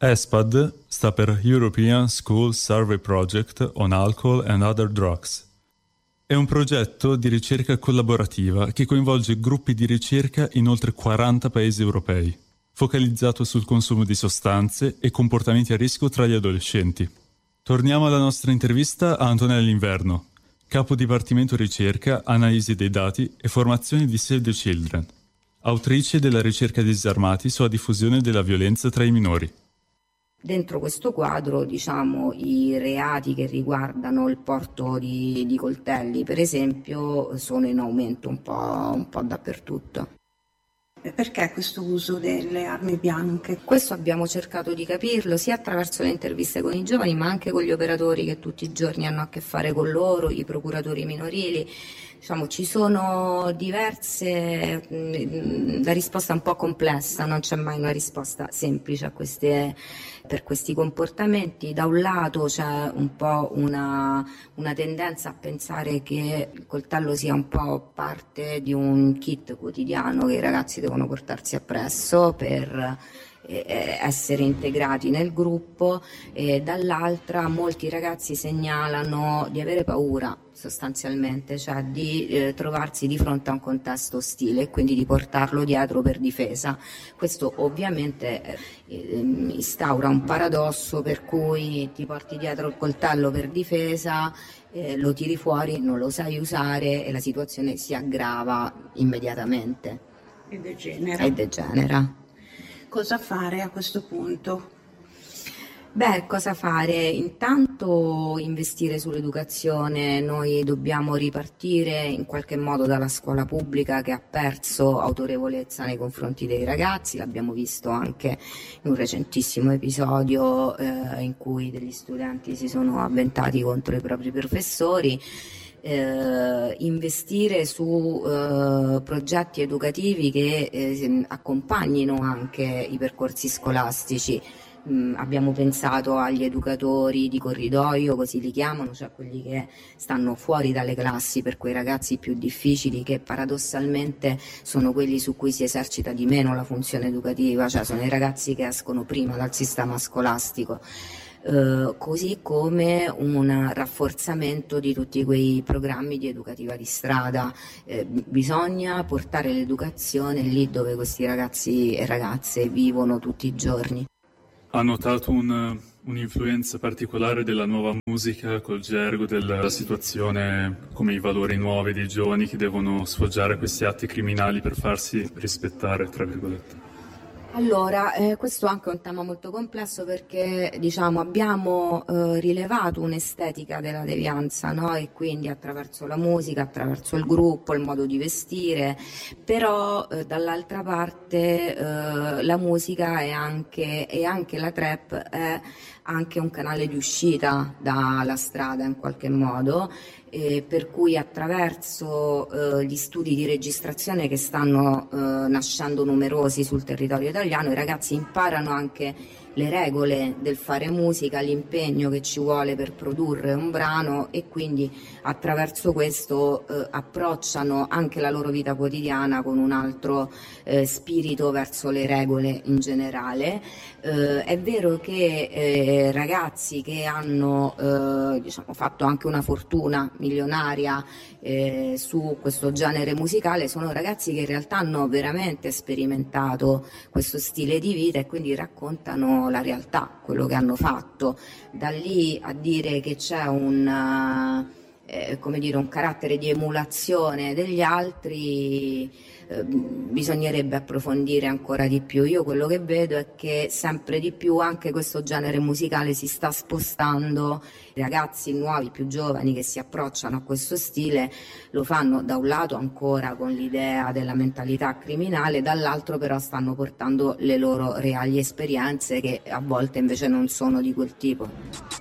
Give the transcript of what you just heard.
ESPAD sta per European School Survey Project on Alcohol and Other Drugs. È un progetto di ricerca collaborativa che coinvolge gruppi di ricerca in oltre 40 paesi europei, focalizzato sul consumo di sostanze e comportamenti a rischio tra gli adolescenti. Torniamo alla nostra intervista a Antonella Inverno, capo dipartimento ricerca, analisi dei dati e formazione di Save the Children, autrice della ricerca disarmati sulla diffusione della violenza tra i minori. Dentro questo quadro, i reati che riguardano il porto di coltelli, per esempio, sono in aumento un po' dappertutto. Perché questo uso delle armi bianche? Questo abbiamo cercato di capirlo sia attraverso le interviste con i giovani, ma anche con gli operatori che tutti i giorni hanno a che fare con loro, i procuratori minorili. Ci sono diverse, la risposta è un po' complessa, non c'è mai una risposta semplice per questi comportamenti. Da un lato c'è un po' una tendenza a pensare che il coltello sia un po' parte di un kit quotidiano che i ragazzi devono portarsi appresso per essere integrati nel gruppo, e dall'altra molti ragazzi segnalano di avere paura sostanzialmente, cioè di trovarsi di fronte a un contesto ostile e quindi di portarlo dietro per difesa. Questo ovviamente instaura un paradosso per cui ti porti dietro il coltello per difesa, lo tiri fuori, non lo sai usare e la situazione si aggrava immediatamente e degenera. Cosa fare a questo punto? Cosa fare? Intanto investire sull'educazione. Noi dobbiamo ripartire in qualche modo dalla scuola pubblica che ha perso autorevolezza nei confronti dei ragazzi. L'abbiamo visto anche in un recentissimo episodio in cui degli studenti si sono avventati contro i propri professori. Investire su progetti educativi che accompagnino anche i percorsi scolastici. Abbiamo pensato agli educatori di corridoio, così li chiamano, cioè quelli che stanno fuori dalle classi per quei ragazzi più difficili, che paradossalmente sono quelli su cui si esercita di meno la funzione educativa, cioè sono i ragazzi che escono prima dal sistema scolastico. Così come un rafforzamento di tutti quei programmi di educativa di strada. Bisogna portare l'educazione lì dove questi ragazzi e ragazze vivono tutti i giorni. Ha notato un'influenza particolare della nuova musica col gergo della situazione, come i valori nuovi dei giovani che devono sfoggiare questi atti criminali per farsi rispettare, tra virgolette? Allora, questo è anche un tema molto complesso perché abbiamo rilevato un'estetica della devianza, no? E quindi attraverso la musica, attraverso il gruppo, il modo di vestire, però dall'altra parte la musica e anche la trap è anche un canale di uscita dalla strada in qualche modo, per cui attraverso gli studi di registrazione che stanno nascendo numerosi sul territorio italiano, i ragazzi imparano anche le regole del fare musica, l'impegno che ci vuole per produrre un brano, e quindi attraverso questo approcciano anche la loro vita quotidiana con un altro spirito verso le regole in generale. È vero che ragazzi che hanno fatto anche una fortuna milionaria su questo genere musicale sono ragazzi che in realtà hanno veramente sperimentato questo stile di vita e quindi raccontano la realtà, quello che hanno fatto. Da lì a dire che c'è un carattere di emulazione degli altri, bisognerebbe approfondire ancora di più. Io quello che vedo è che sempre di più anche questo genere musicale si sta spostando. I ragazzi nuovi, più giovani, che si approcciano a questo stile lo fanno da un lato ancora con l'idea della mentalità criminale, dall'altro però stanno portando le loro reali esperienze che a volte invece non sono di quel tipo.